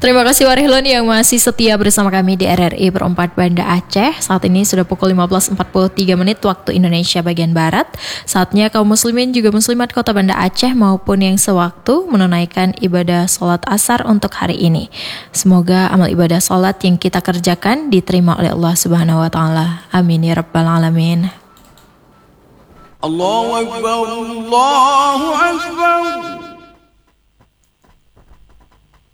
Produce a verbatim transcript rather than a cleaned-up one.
Terima kasih Warihlon yang masih setia bersama kami di R R I Perempat Banda Aceh. Saat ini sudah pukul lima belas empat puluh tiga menit waktu Indonesia bagian Barat. Saatnya kaum muslimin juga muslimat kota Banda Aceh maupun yang sewaktu menunaikan ibadah sholat asar untuk hari ini. Semoga amal ibadah sholat yang kita kerjakan diterima oleh Allah Subhanahu Wa Taala. Amin ya Rabbal Alamin. Allahu Akbar, Allahu Akbar.